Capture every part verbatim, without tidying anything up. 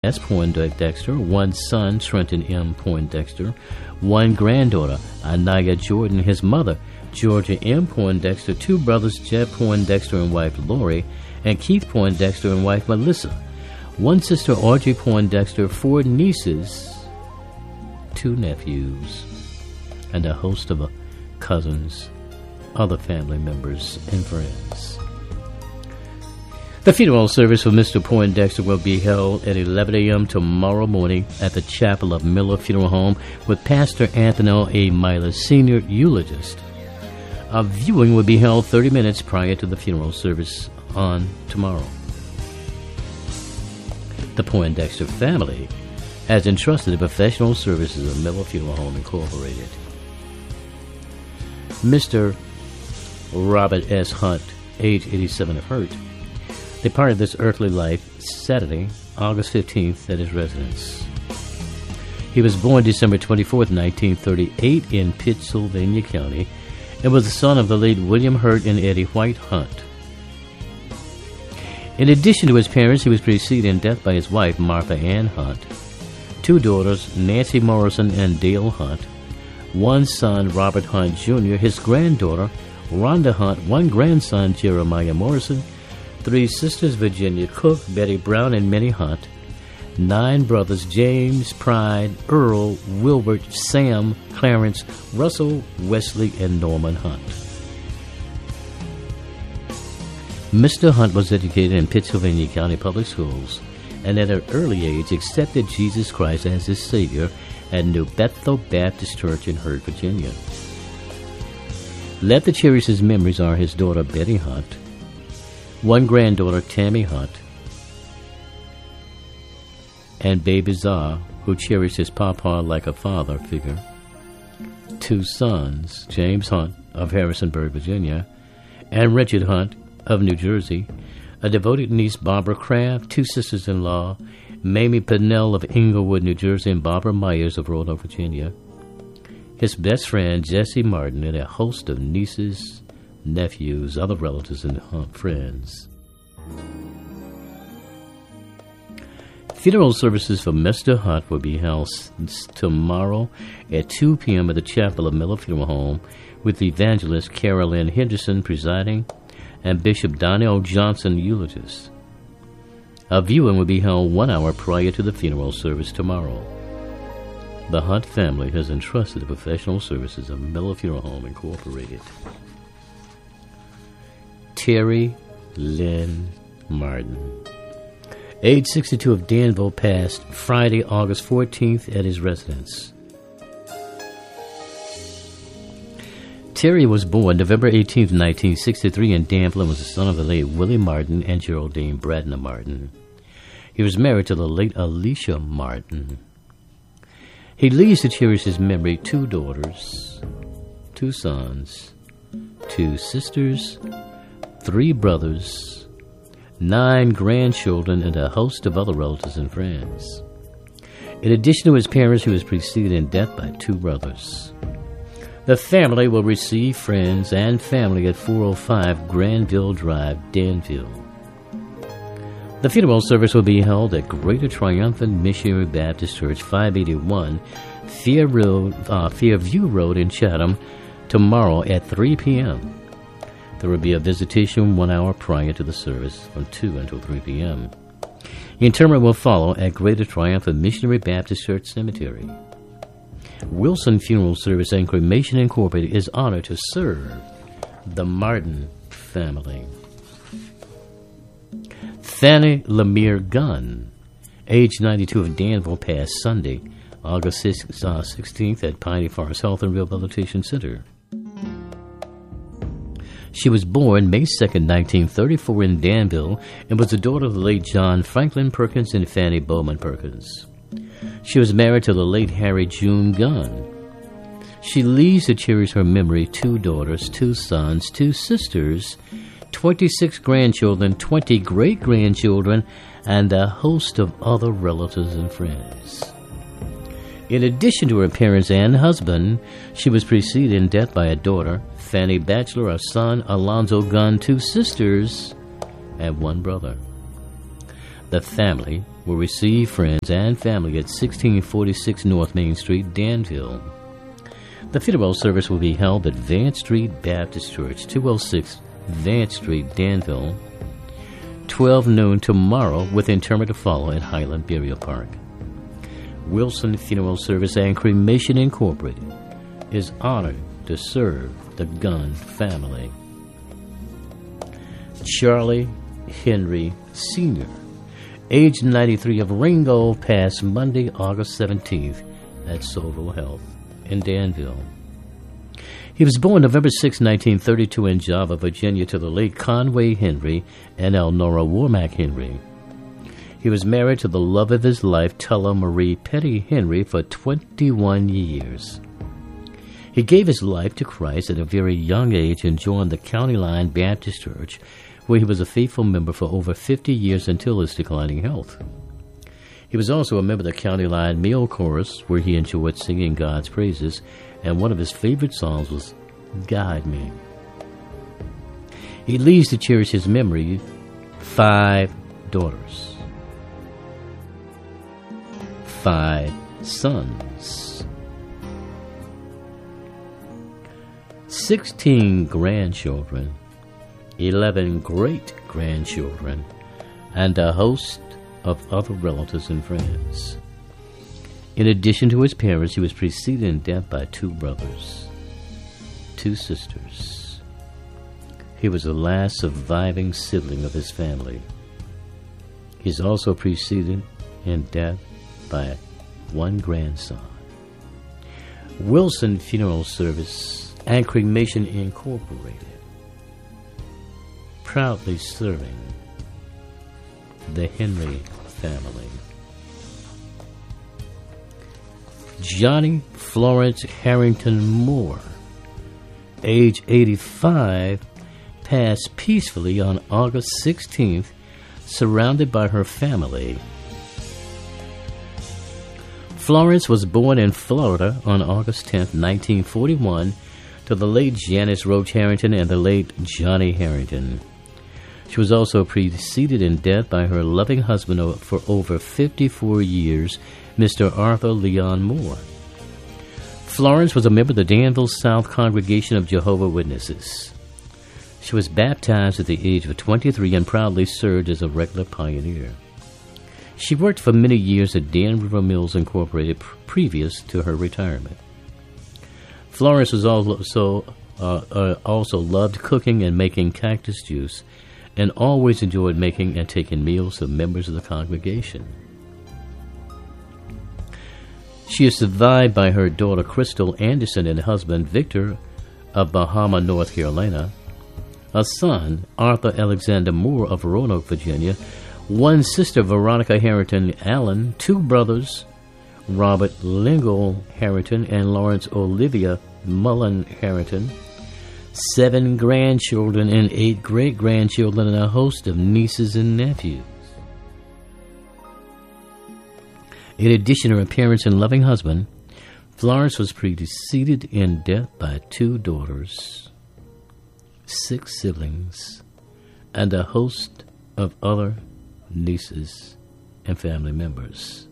S. Poindexter, one son, Trenton M. Poindexter, one granddaughter, Anaya Jordan, his mother, Georgia M. Poindexter, two brothers, Jeb Poindexter and wife Lori, and Keith Poindexter and wife Melissa, one sister, Audrey Poindexter, four nieces, two nephews, and a host of cousins, other family members, and friends. The funeral service for Mister Poindexter will be held at eleven a.m. tomorrow morning at the chapel of Miller Funeral Home with Pastor Anthony A. Myler, Senior Eulogist. A viewing will be held thirty minutes prior to the funeral service on tomorrow. The Poindexter family has entrusted the professional services of Miller Funeral Home Incorporated. Mister Robert S. Hunt, age eighty-seven, of Hurt, departed this earthly life Saturday, August fifteenth, at his residence. He was born December twenty-fourth, nineteen thirty-eight in Pittsylvania County and was the son of the late William Hurt and Eddie White Hunt. In addition to his parents, he was preceded in death by his wife, Martha Ann Hunt, two daughters, Nancy Morrison and Dale Hunt, one son, Robert Hunt Junior, his granddaughter, Rhonda Hunt, one grandson, Jeremiah Morrison, three sisters, Virginia Cook, Betty Brown, and Minnie Hunt, nine brothers, James, Pride, Earl, Wilbert, Sam, Clarence, Russell, Wesley, and Norman Hunt. Mister Hunt was educated in Pittsylvania County Public Schools and at an early age accepted Jesus Christ as his Savior at New Bethel Baptist Church in Hurt, Virginia. Left to cherish his memories are his daughter, Betty Hunt, one granddaughter, Tammy Hunt, and baby Zah, who cherished his papa like a father figure, two sons, James Hunt of Harrisonburg, Virginia, and Richard Hunt of New Jersey, a devoted niece, Barbara Kraft, two sisters-in-law, Mamie Pennell of Englewood, New Jersey, and Barbara Myers of Roanoke, Virginia, his best friend, Jesse Martin, and a host of nieces, nephews, other relatives, and friends. Funeral services for Mister Hunt will be held tomorrow at two p.m. at the chapel of Miller Funeral Home with evangelist Carol Ann Henderson presiding and Bishop Donnell Johnson eulogist. A viewing will be held one hour prior to the funeral service tomorrow. The Hunt family has entrusted the professional services of Miller Funeral Home Incorporated. Terry Lynn Martin, age sixty-two, of Danville, passed Friday, August fourteenth at his residence. Terry was born November eighteenth, nineteen sixty-three in Danville and was the son of the late Willie Martin and Geraldine Bradner Martin. He was married to the late Alicia Martin. He leaves to cherish his memory two daughters, two sons, two sisters, three brothers, nine grandchildren, and a host of other relatives and friends. In addition to his parents, he was preceded in death by two brothers. The family will receive friends and family at four oh five Granville Drive, Danville. The funeral service will be held at Greater Triumphant Missionary Baptist Church, five eighty-one Fair Road, uh, Fairview Road in Chatham, tomorrow at three p.m. There will be a visitation one hour prior to the service from two until three p.m. Interment will follow at Greater Triumphant Missionary Baptist Church Cemetery. Wilson Funeral Service and Cremation Incorporated is honored to serve the Martin family. Fanny Lemire Gunn, age ninety-two, of Danville, passed Sunday, August sixteenth at Piney Forest Health and Rehabilitation Center. She was born May second, nineteen thirty-four in Danville and was the daughter of the late John Franklin Perkins and Fanny Bowman Perkins. She was married to the late Harry June Gunn. She leaves to cherish her memory two daughters, two sons, two sisters, twenty-six grandchildren, twenty great-grandchildren, and a host of other relatives and friends. In addition to her parents and husband, she was preceded in death by a daughter, Fanny Batchelor, a son, Alonzo Gunn, two sisters, and one brother. The family will receive friends and family at sixteen forty-six North Main Street, Danville. The funeral service will be held at Vance Street Baptist Church, two oh six Vance Street, Danville, twelve noon tomorrow, with interment to follow at Highland Burial Park. Wilson Funeral Service and Cremation Incorporated is honored to serve the Gunn family. Charlie Henry Senior, age ninety-three, of Ringgold, passed Monday, August seventeenth at Solville Health in Danville. He was born November sixth, nineteen thirty-two in Java, Virginia, to the late Conway Henry and Elnora Womack Henry. He was married to the love of his life, Tulla Marie Petty Henry, for twenty-one years. He gave his life to Christ at a very young age and joined the County Line Baptist Church, where he was a faithful member for over fifty years until his declining health. He was also a member of the County Line Meal Chorus, where he enjoyed singing God's praises, and one of his favorite songs was Guide Me. He leaves to cherish his memory five daughters, five sons, sixteen grandchildren, eleven great-grandchildren, and a host of other relatives and friends. In addition to his parents, he was preceded in death by two brothers, two sisters. He was the last surviving sibling of his family. He is also preceded in death by one grandson. Wilson Funeral Service and Cremation Incorporated, proudly serving the Henry family. Johnny Florence Harrington Moore, age eighty-five, passed peacefully on August sixteenth, surrounded by her family. Florence was born in Florida on August tenth, nineteen forty-one, to the late Janice Roach Harrington and the late Johnny Harrington. She was also preceded in death by her loving husband for over fifty-four years, Mister Arthur Leon Moore. Florence was a member of the Danville South Congregation of Jehovah's Witnesses. She was baptized at the age of twenty-three and proudly served as a regular pioneer. She worked for many years at Dan River Mills Incorporated previous to her retirement. Florence was also uh, uh, also loved cooking and making cactus juice, and always enjoyed making and taking meals for members of the congregation. She is survived by her daughter Crystal Anderson and husband Victor of Bahama, North Carolina, a son, Arthur Alexander Moore of Roanoke, Virginia, one sister, Veronica Harrington Allen, two brothers, Robert Lingle Harrington and Lawrence Olivia Mullen Harrington, seven grandchildren and eight great-grandchildren, and a host of nieces and nephews. In addition to her parents and loving husband, Florence was preceded in death by two daughters, six siblings, and a host of other nieces and family members.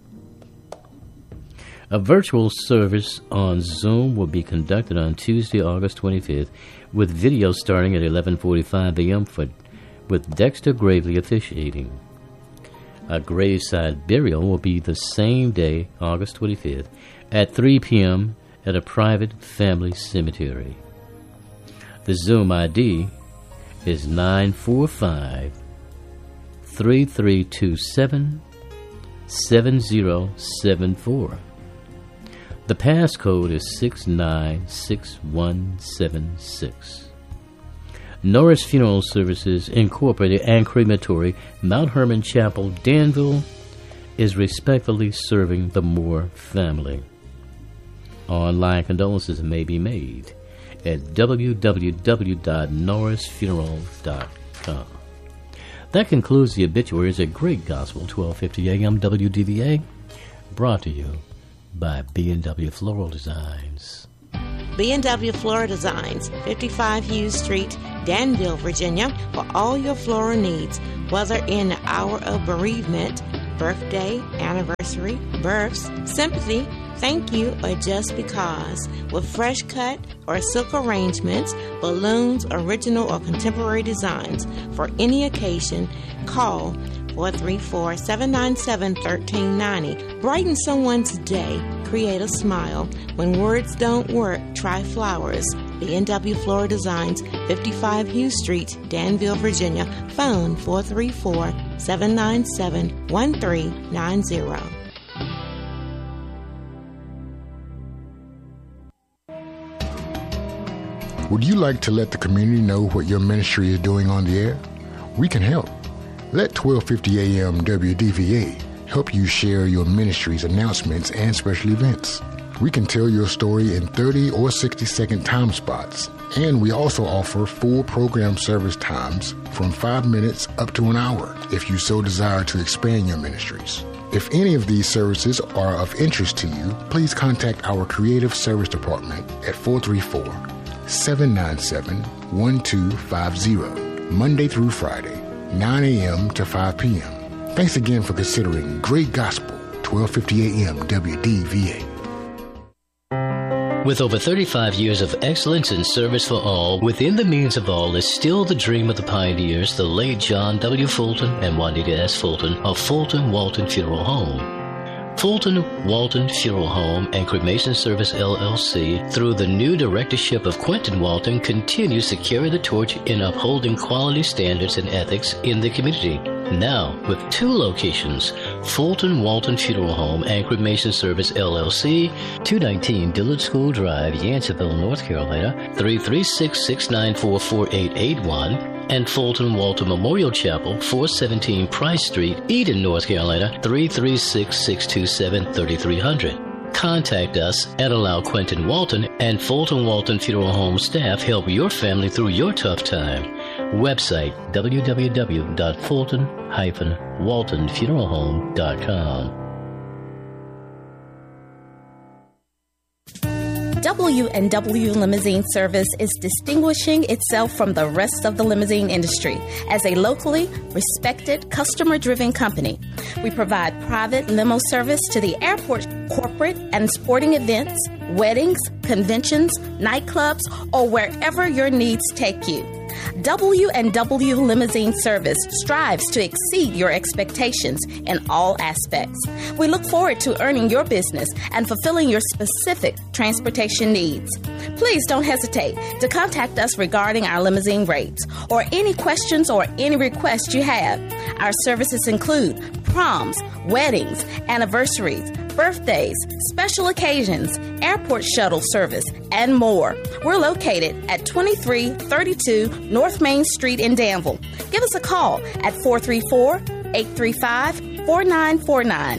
A virtual service on Zoom will be conducted on Tuesday, August twenty-fifth, with video starting at eleven forty-five a.m. for, with Dexter Gravely officiating. A graveside burial will be the same day, August twenty-fifth, at three p.m. at a private family cemetery. The Zoom I D is nine four five, three three two seven, seven zero seven four. The passcode is six nine six one seven six. Norris Funeral Services Incorporated and Crematory, Mount Hermon Chapel, Danville, is respectfully serving the Moore family. Online condolences may be made at w w w dot norris funeral dot com. That concludes the obituaries at Great Gospel, twelve fifty a.m. W D V A, brought to you by B and W Floral Designs. B and W Floral Designs, fifty-five Hughes Street, Danville, Virginia, for all your floral needs, whether in the hour of bereavement, birthday, anniversary, births, sympathy, thank you, or just because. With fresh cut or silk arrangements, balloons, original or contemporary designs for any occasion, call four three four, seven nine seven, one three nine zero. Brighten someone's day. Create a smile. When words don't work, try flowers. The N W Floral Designs, fifty-five Hughes Street, Danville, Virginia. Phone four three four, seven nine seven, one three nine zero. Would you like to let the community know what your ministry is doing on the air? We can help. Let twelve fifty A M W D V A help you share your ministry's announcements and special events. We can tell your story in thirty or sixty second time spots, and we also offer full program service times from five minutes up to an hour if you so desire to expand your ministries. If any of these services are of interest to you, please contact our Creative Service Department at four three four, seven nine seven, one two five zero, Monday through Friday, nine A M to five P M Thanks again for considering Great Gospel, twelve fifty A M W D V A. With over thirty-five years of excellence and service for all, within the means of all is still the dream of the pioneers, the late John W. Fulton and Juanita S. Fulton of Fulton Walton Funeral Home. Fulton Walton Funeral Home and Cremation Service, L L C, through the new directorship of Quentin Walton, continues to carry the torch in upholding quality standards and ethics in the community. Now, with two locations, Fulton Walton Funeral Home and Cremation Service, L L C, two nineteen Dillard School Drive, Yanceyville, North Carolina, three three six, six nine four, four eight eight one, and Fulton Walton Memorial Chapel, four seventeen Price Street, Eden, North Carolina, three three six, six two seven, three three zero zero. Contact us and allow Quentin Walton and Fulton Walton Funeral Home staff help your family through your tough time. Website w w w dot fulton dash walton funeral home dot com. W and W Limousine Service is distinguishing itself from the rest of the limousine industry as a locally respected, customer-driven company. We provide private limo service to the airport, corporate and sporting events, weddings, conventions, nightclubs, or wherever your needs take you. W and W Limousine Service strives to exceed your expectations in all aspects. We look forward to earning your business and fulfilling your specific transportation needs. Please don't hesitate to contact us regarding our limousine rates or any questions or any requests you have. Our services include proms, weddings, anniversaries, birthdays, special occasions, airport shuttle service, and more. We're located at twenty-three thirty-two North Main Street in Danville. Give us a call at four three four, eight three five, four nine four nine.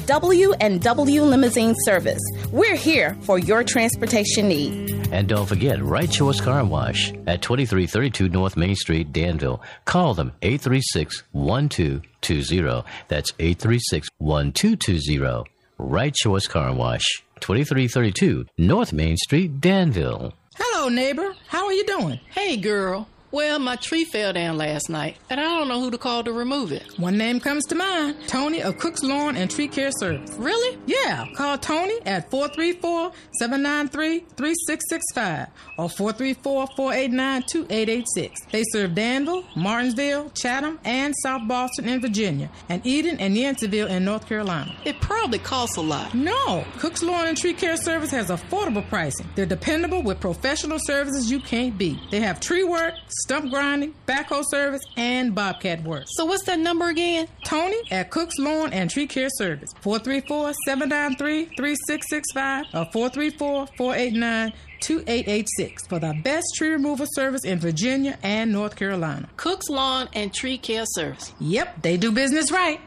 W and W Limousine Service. We're here for your transportation need. And don't forget, Right Choice Car Wash at twenty-three thirty-two North Main Street, Danville. Call them eight three six, one two two zero. That's eight three six, one two two zero. Right Choice Car Wash, twenty-three thirty-two North Main Street, Danville. Hello, neighbor. How are you doing? Hey, girl. Well, my tree fell down last night, and I don't know who to call to remove it. One name comes to mind. Tony of Cook's Lawn and Tree Care Service. Really? Yeah. Call Tony at four three four, seven nine three, three six six five or four three four, four eight nine, two eight eight six. They serve Danville, Martinsville, Chatham, and South Boston in Virginia, and Eden and Yanceyville in North Carolina. It probably costs a lot. No. Cook's Lawn and Tree Care Service has affordable pricing. They're dependable with professional services you can't beat. They have tree work, stump grinding, backhoe service, and bobcat work. So what's that number again? Tony at Cook's Lawn and Tree Care Service. four three four, seven nine three, three six six five or four three four, four eight nine, two eight eight six for the best tree removal service in Virginia and North Carolina. Cook's Lawn and Tree Care Service. Yep, they do business right.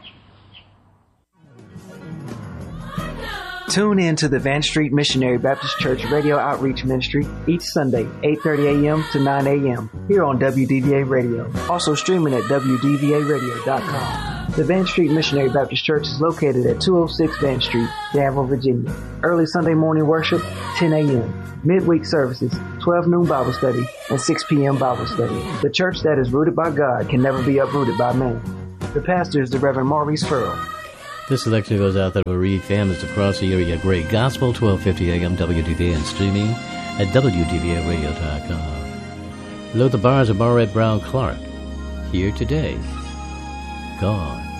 Tune in to the Van Street Missionary Baptist Church Radio Outreach Ministry each Sunday, eight thirty a.m. to nine a.m. here on W D V A Radio. Also streaming at w d v a radio dot com. The Van Street Missionary Baptist Church is located at two oh six Van Street, Danville, Virginia. Early Sunday morning worship, ten a.m. Midweek services, twelve noon Bible study, and six p.m. Bible study. The church that is rooted by God can never be uprooted by man. The pastor is the Reverend Maurice Furrow. This selection goes out to the Reed families across the area. Great Gospel, twelve fifty a.m. W D V A and streaming at W D V A radio dot com. Below the bars of Barrett Brown Clark. Here today. Gone